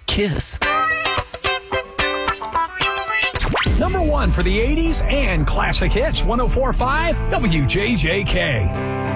Kiss. Number 1 for the 80s and classic hits, 104.5 WJJK.